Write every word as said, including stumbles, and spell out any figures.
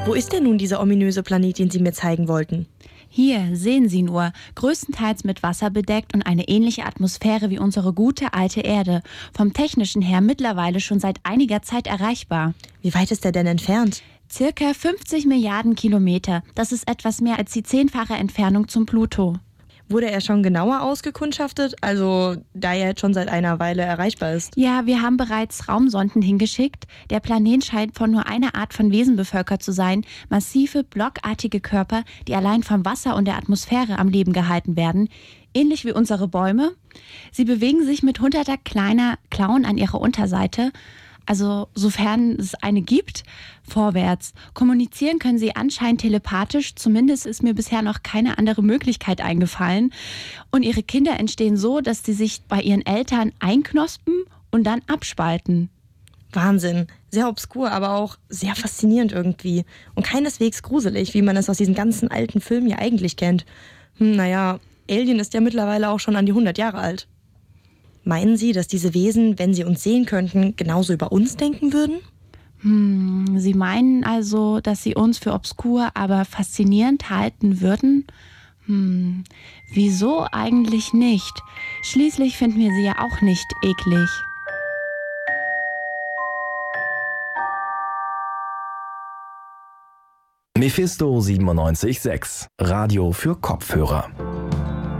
Wo ist denn nun dieser ominöse Planet, den Sie mir zeigen wollten? Hier, sehen Sie nur, größtenteils mit Wasser bedeckt und eine ähnliche Atmosphäre wie unsere gute alte Erde. Vom Technischen her mittlerweile schon seit einiger Zeit erreichbar. Wie weit ist er denn entfernt? Circa fünfzig Milliarden Kilometer. Das ist etwas mehr als die zehnfache Entfernung zum Pluto. Wurde er schon genauer ausgekundschaftet? Also, da er jetzt schon seit einer Weile erreichbar ist. Ja, wir haben bereits Raumsonden hingeschickt. Der Planet scheint von nur einer Art von Wesen bevölkert zu sein. Massive, blockartige Körper, die allein vom Wasser und der Atmosphäre am Leben gehalten werden. Ähnlich wie unsere Bäume. Sie bewegen sich mit hunderter kleiner Klauen an ihrer Unterseite. Also sofern es eine gibt, vorwärts. Kommunizieren können sie anscheinend telepathisch, zumindest ist mir bisher noch keine andere Möglichkeit eingefallen. Und ihre Kinder entstehen so, dass sie sich bei ihren Eltern einknospen und dann abspalten. Wahnsinn. Sehr obskur, aber auch sehr faszinierend irgendwie. Und keineswegs gruselig, wie man es aus diesen ganzen alten Filmen ja eigentlich kennt. Hm, naja, Alien ist ja mittlerweile auch schon an die hundert Jahre alt. Meinen Sie, dass diese Wesen, wenn sie uns sehen könnten, genauso über uns denken würden? Hm, Sie meinen also, dass sie uns für obskur, aber faszinierend halten würden? Hm, wieso eigentlich nicht? Schließlich finden wir sie ja auch nicht eklig. Mephisto siebenundneunzig Komma sechs, Radio für Kopfhörer.